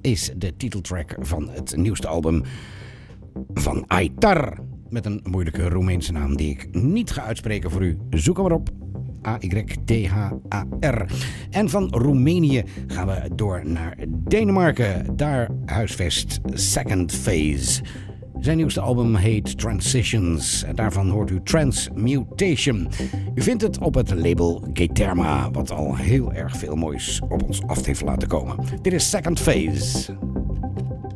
is de titeltrack van het nieuwste album van Aytar. Met een moeilijke Roemeense naam die ik niet ga uitspreken voor u. Zoek hem maar op. Aythar. En van Roemenië gaan we door naar Denemarken. Daar huisvest Second Phase. Zijn nieuwste album heet Transitions. En daarvan hoort u Transmutation. U vindt het op het label Gaterma, wat al heel erg veel moois op ons af heeft laten komen. Dit is Second Phase.